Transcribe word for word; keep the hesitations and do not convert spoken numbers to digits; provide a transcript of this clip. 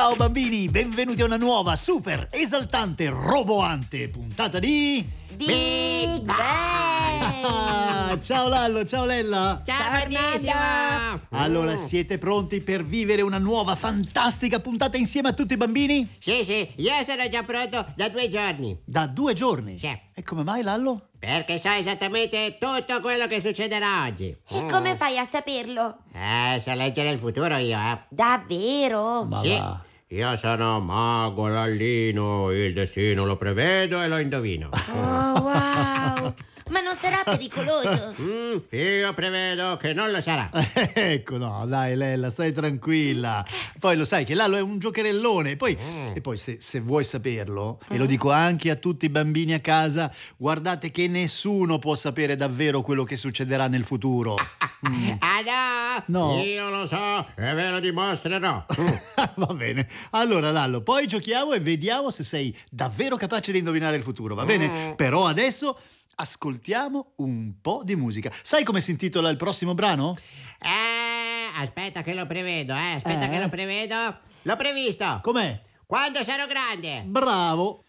Ciao bambini, benvenuti a una nuova, super, esaltante, roboante puntata di... Big Bang! Ah, ciao Lallo, ciao Lella! Ciao Fernando! Allora, siete pronti per vivere una nuova, fantastica puntata insieme a tutti i bambini? Sì, sì, io sono già pronto da due giorni. Da due giorni? Sì. E come mai, Lallo? Perché so esattamente tutto quello che succederà oggi. E come fai a saperlo? Eh, so leggere il futuro io, eh. Davvero? Ma Sì. va. Io sono mago Lallino, il destino lo prevedo e lo indovino. Oh, wow! Ma non sarà pericoloso? Mm, io prevedo che non lo sarà. Ecco, no, dai Lella, stai tranquilla. Poi lo sai che Lallo è un giocherellone. E poi, Mm. e poi se, se vuoi saperlo, e lo dico anche a tutti i bambini a casa, guardate che nessuno può sapere davvero quello che succederà nel futuro. Mm. Ah no? No. Io lo so e ve lo dimostrerò. Mm. Va bene. Allora Lallo, poi giochiamo e vediamo se sei davvero capace di indovinare il futuro, va bene? Mm. Però adesso ascoltiamo un po' di musica. Sai come si intitola il prossimo brano? Eh, aspetta che lo prevedo, eh. Aspetta Eh? che lo prevedo. L'ho previsto. Com'è? Quando sarò grande. Bravo!